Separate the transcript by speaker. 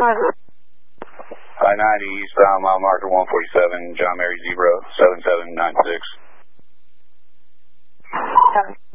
Speaker 1: I-90 eastbound, mile marker 147, John Mary Zebra 7796.